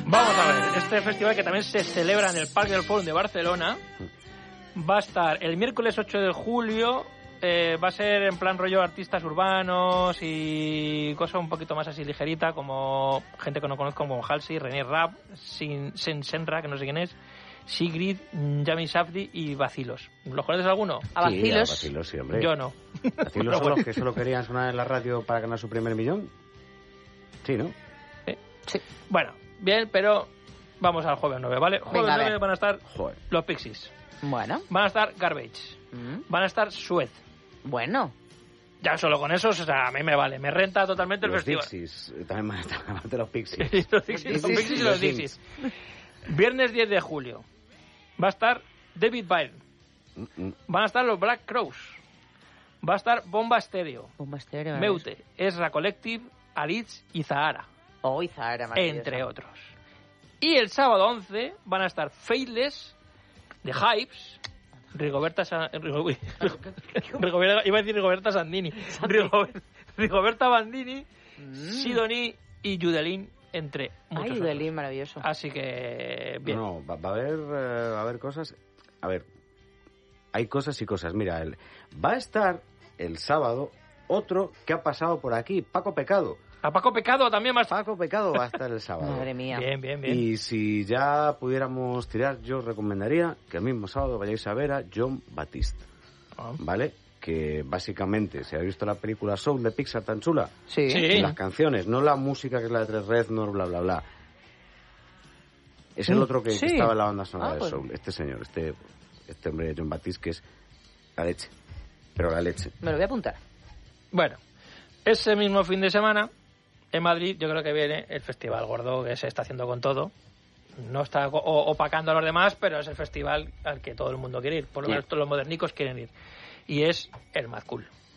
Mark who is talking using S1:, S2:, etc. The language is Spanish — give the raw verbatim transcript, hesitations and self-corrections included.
S1: Vamos a ver, este festival que también se celebra en el Parque del Fòrum de Barcelona va a estar el miércoles ocho de julio. Eh, va a ser en plan rollo artistas urbanos y cosas un poquito más así ligerita, como gente que no conozco como Halsey, René Rapp, Sin, Sen Senra, que no sé quién es, Sigrid, Yami Safdie y Bacilos. ¿Los conoces alguno?
S2: A Bacilos.
S3: Sí, a Bacilos, sí, hombre.
S1: Yo no.
S3: ¿Bacilos son los que solo querían sonar en la radio para ganar su primer millón? Sí, ¿no?
S1: ¿Sí? Sí. Bueno, bien, pero vamos al jueves nueve, ¿vale? Jueves
S2: Venga, a
S1: nueve
S2: ver.
S1: van a estar
S3: Joder.
S1: los Pixies.
S2: Bueno.
S1: Van a estar Garbage.
S2: Mm.
S1: Van a estar Suez.
S2: Bueno.
S1: Ya solo con esos, o sea, a mí me vale. Me renta totalmente el
S3: Los
S1: festival.
S3: Dixies, eh, también van a estar además de los Pixies.
S1: los Pixies, los Pixies y los
S3: Los
S1: Dixies. Viernes diez de julio va a estar David Byrne.
S3: Mm, mm.
S1: Van a estar los Black Crowes. Va a estar Bomba Estéreo,
S2: Bomba estéreo.
S1: Meute, Ezra Collective, Alice y Zahara,
S2: Oh, y Zahara, maravillosa.
S1: entre otros. Y el sábado once van a estar Faithless, The Hypes, Rigoberta, Sa- Rigo- Rigoberta iba a decir Rigoberta Sandini, Rigo- Rigoberta Bandini,
S2: Mm.
S1: Sidonie y Judelin, entre muchos
S2: Ay,
S1: otros.
S2: Delín, maravilloso.
S1: Así que bien.
S3: No, va, va a haber, eh, va a haber cosas. A ver, hay cosas y cosas. Mira, el, va a estar el sábado otro que ha pasado por aquí, Paco Pecado.
S1: A Paco Pecado también más.
S3: Paco Pecado va a estar el sábado.
S2: Madre mía.
S1: Bien, bien, bien.
S3: Y si ya pudiéramos tirar, yo os recomendaría que el mismo sábado vayáis a ver a John Batiste,
S1: Ah.
S3: ¿vale? Que básicamente, si habéis visto la película Soul de Pixar tan chula,
S2: Sí.
S1: Sí.
S3: las canciones, no la música que es la de Tres Reznor, bla, bla, bla. Es el otro que,
S2: Sí.
S3: que estaba en la banda sonora
S2: Ah,
S3: de
S2: pues.
S3: Soul, este señor, este, este hombre de John Batiste, que es la leche. Pero la leche.
S2: Me lo voy a apuntar.
S1: Bueno, ese mismo fin de semana, en Madrid, yo creo que viene el festival gordo que se está haciendo con todo. No está o- opacando a los demás, pero es el festival al que todo el mundo quiere ir. Por lo
S3: Sí.
S1: menos todos los modernicos quieren ir. Y es el Mad Cool.